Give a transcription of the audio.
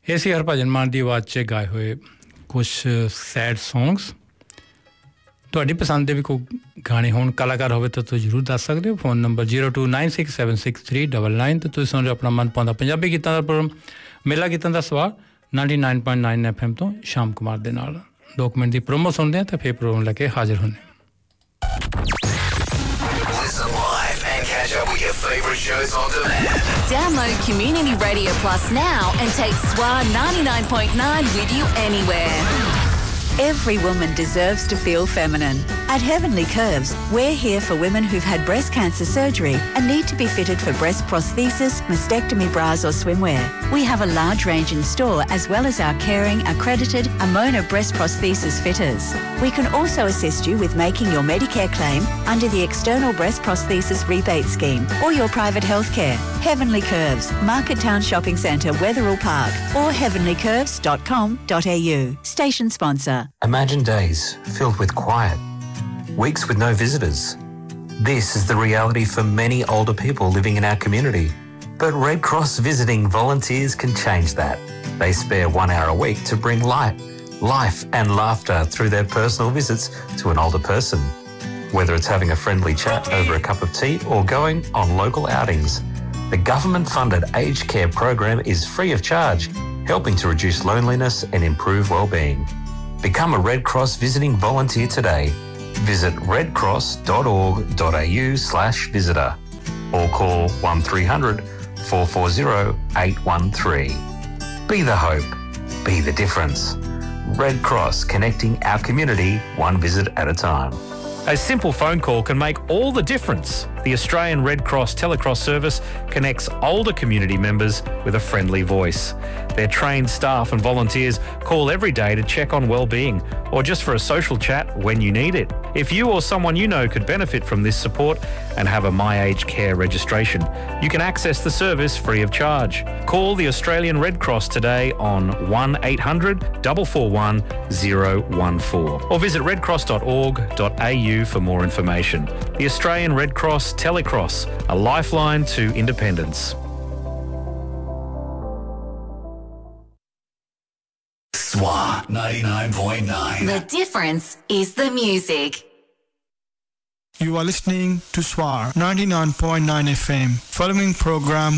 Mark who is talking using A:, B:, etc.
A: AC Harbhajan मान ਦੀ ਆਵਾਜ਼ 'ਚ ਗਾਏ ਹੋਏ ਕੁਝ ਸੈਡ ਸੌਂਗਸ ਤੁਹਾਡੀ ਪਸੰਦ ਦੇ ਵੀ ਕੋਈ ਗਾਣੇ ਹੋਣ ਕਲਾਕਾਰ ਹੋਵੇ ਤਾਂ ਤੁਸੀਂ ਜ਼ਰੂਰ ਦੱਸ ਸਕਦੇ ਹੋ ਫੋਨ ਨੰਬਰ 0296763999 ਤੇ ਤੁਸੀਂ ਸੁਣ ਰਹੇ ਆਪਣਾ ਮਨਪਸੰਦ ਪੰਜਾਬੀ ਗੀਤਾਂ ਦਾ ਪ੍ਰੋਗਰਾਮ ਮੇਲਾ ਗੀਤਾਂ ਦਾ ਸਵਾਰ 99.9 FM ਤੋਂ ਸ਼ਾਮ ਕੁਮਾਰ ਦੇ ਨਾਲ 2 ਮਿੰਟ ਦੀ ਪ੍ਰੋਮੋ ਸੁਣਦੇ ਆ ਤੇ ਫਿਰ ਪ੍ਰੋਗਰਾਮ ਲੈ ਕੇ ਹਾਜ਼ਰ ਹੁੰਦੇ
B: Listen live and catch up with your favorite shows on demand.
C: Download Community Radio Plus now and take SWAR 99.9 with you anywhere.
D: Every woman deserves to feel feminine. At Heavenly Curves, we're here for women who've had breast cancer surgery and need to be fitted for breast prosthesis, mastectomy bras or swimwear. We have a large range in store as well as our caring, accredited Amona breast prosthesis fitters. We can also assist you with making your Medicare claim under the External Breast Prosthesis Rebate Scheme or your private health care. Heavenly Curves, Market Town Shopping Centre, Wetherill Park or heavenlycurves.com.au. Station sponsor.
E: Imagine days filled with quiet, weeks with no visitors. This is the reality for many older people living in our community. But Red Cross visiting volunteers can change that. They spare 1 hour a week to bring light, life and laughter through their personal visits to an older person. Whether it's having a friendly chat over a cup of tea or going on local outings, the government-funded aged care program is free of charge, helping to reduce loneliness and improve well-being. Become a Red Cross visiting volunteer today. Visit redcross.org.au/visitor or call 1300 440 813. Be the hope. Be the difference. Red Cross, connecting our community one visit at a time.
F: A simple phone call can make all the difference. The Australian Red Cross Telecross service connects older community members with a friendly voice. Their trained staff and volunteers call every day to check on well-being or just for a social chat when you need it. If you or someone you know could benefit from this support and have a My Aged Care registration, you can access the service free of charge. Call the Australian Red Cross today on 1800 441 014 or visit redcross.org.au for more information. The Australian Red Cross Telecross, a lifeline to independence.
B: SWAR 99.9.
C: The difference is the music.
G: You are listening to SWAR 99.9 FM. Following program